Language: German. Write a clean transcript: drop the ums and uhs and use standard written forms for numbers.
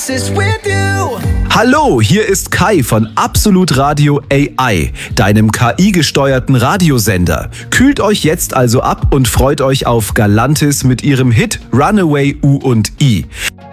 oasis with you. Hallo, hier ist Kai von Absolut Radio AI, deinem KI-gesteuerten Radiosender. Kühlt euch jetzt also ab und freut euch auf Galantis mit ihrem Hit Runaway U und I.